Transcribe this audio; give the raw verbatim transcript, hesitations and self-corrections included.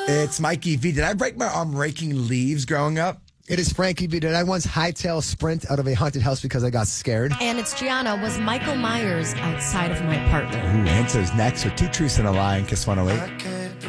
It's Mikey V. Did I break my arm raking leaves growing up? It is Frankie B. Did I once hightail sprint out of a haunted house because I got scared? And it's Gianna. Was Michael Myers outside of my apartment? Ooh, answers next with Two Truths and a Lie in Kiss one oh eight.